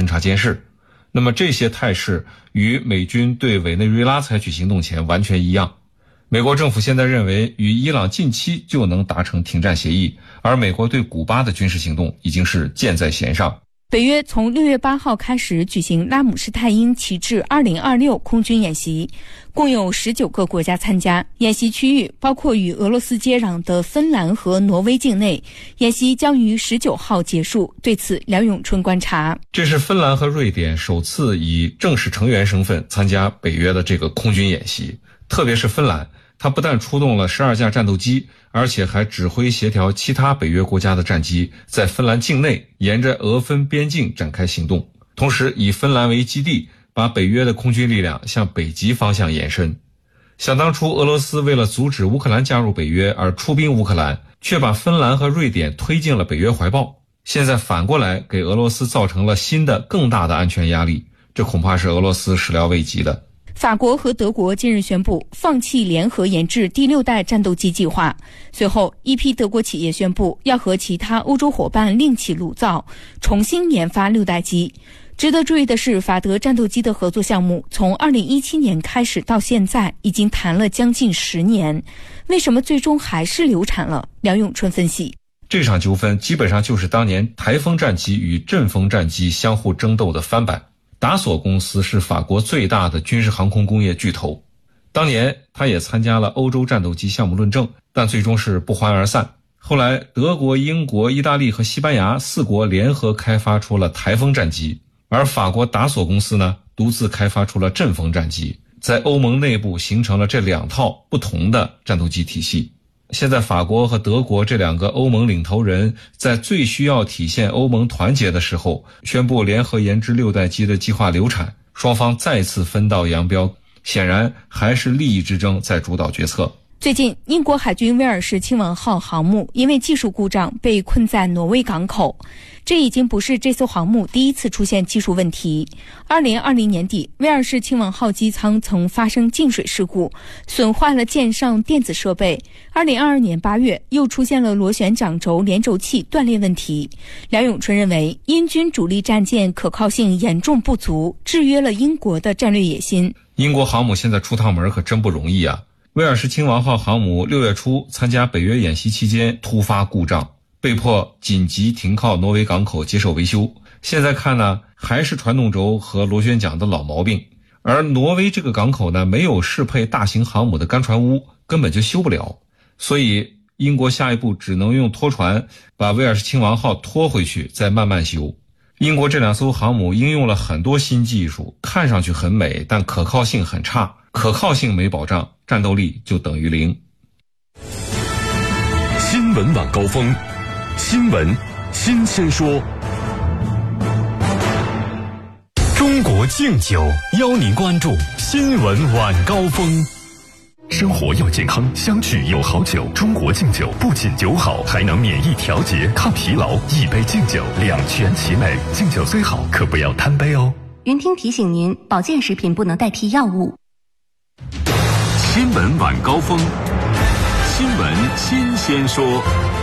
侦察监视。那么这些态势与美军对委内瑞拉采取行动前完全一样。美国政府现在认为与伊朗近期就能达成停战协议，而美国对古巴的军事行动已经是箭在弦上。 北约从6月8号开始举行拉姆施泰因旗帜2026空军演习，共有19个国家参加。演习区域包括与俄罗斯接壤的芬兰和挪威境内。演习将于19号结束。对此，梁永春观察， 这是芬兰和瑞典首次以正式成员身份参加北约的这个空军演习，特别是芬兰，它不但出动了12架战斗机，而且还指挥协调其他北约国家的战机在芬兰境内沿着俄芬边境展开行动，同时以芬兰为基地，把北约的空军力量向北极方向延伸。想当初俄罗斯为了阻止乌克兰加入北约而出兵乌克兰，却把芬兰和瑞典推进了北约怀抱，现在反过来给俄罗斯造成了新的更大的安全压力，这恐怕是俄罗斯始料未及的。 法国和德国近日宣布放弃联合研制第6代战斗机计划。随后，一批德国企业宣布要和其他欧洲伙伴另起炉灶，重新研发6代机。值得注意的是，法德战斗机的合作项目从2017年开始到现在已经谈了将近10年，为什么最终还是流产了？梁永春分析， 这场纠纷基本上就是当年台风战机与阵风战机相互争斗的翻版。达索公司是法国最大的军事航空工业巨头，当年他也参加了欧洲战斗机项目论证，但最终是不欢而散。后来德国、英国、意大利和西班牙4国联合开发出了台风战机，而法国达索公司呢，独自开发出了阵风战机，在欧盟内部形成了这2套不同的战斗机体系。现在法国和德国这2个欧盟领头人在最需要体现欧盟团结的时候，宣布联合研制6代机的计划流产，双方再次分道扬镳，显然还是利益之争在主导决策。 最近，英国海军威尔士亲王号航母因为技术故障被困在挪威港口，这已经不是这艘航母第一次出现技术问题。2020年底，威尔士亲王号机舱曾发生进水事故，损坏了舰上电子设备。2022年8月，又出现了螺旋桨轴连轴器断裂问题。梁永春认为，英军主力战舰可靠性严重不足，制约了英国的战略野心。 英国航母现在出趟门可真不容易啊！威尔士亲王号航母6月初参加北约演习期间突发故障，被迫紧急停靠挪威港口接受维修。现在看呢，还是传动轴和螺旋桨的老毛病，而挪威这个港口呢，没有适配大型航母的干船坞，根本就修不了。所以英国下一步只能用拖船把威尔士亲王号拖回去，再慢慢修。英国这2艘航母应用了很多新技术，看上去很美，但可靠性很差，可靠性没保障，战斗力就等于0。 新闻晚高峰，新闻新鲜说。中国敬酒邀您关注新闻晚高峰。生活要健康，相聚有好酒。中国敬酒不仅酒好，还能免疫调节、抗疲劳。一杯敬酒，两全其美。敬酒虽好，可不要贪杯哦。 云听提醒您，保健食品不能代替药物。 新闻晚高峰，新闻新鲜说。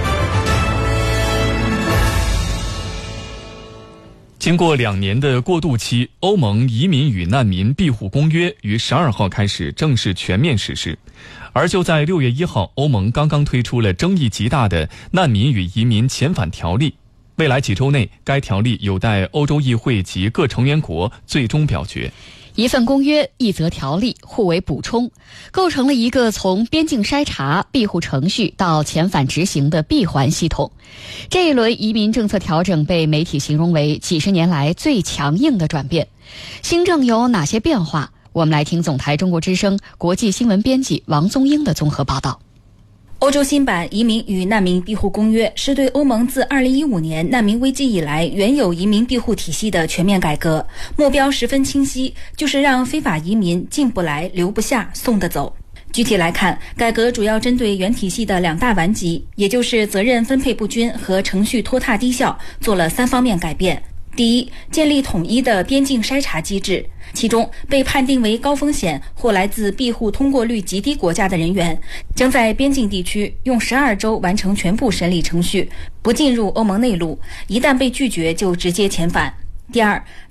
经过2年的过渡期，欧盟移民与难民庇护公约于12号开始正式全面实施。而就在6月1号，欧盟刚刚推出了争议极大的难民与移民遣返条例。未来几周内，该条例有待欧洲议会及各成员国最终表决。 一份公约，一则条例，互为补充，构成了一个从边境筛查、庇护程序到遣返执行的闭环系统。这一轮移民政策调整被媒体形容为几十年来最强硬的转变。新政有哪些变化？我们来听总台中国之声国际新闻编辑王宗英的综合报道。 欧洲新版移民与难民庇护公约是对欧盟自2015年难民危机以来原有移民庇护体系的全面改革，目标十分清晰，就是让非法移民进不来、留不下、送得走。具体来看，改革主要针对原体系的2大顽疾，也就是责任分配不均和程序拖沓低效，做了3方面改变。第一，建立统一的边境筛查机制，其中被判定为高风险或来自庇护通过率极低国家的人员，将在边境地区用12周完成全部审理程序，不进入欧盟内陆，一旦被拒绝就直接遣返。第二，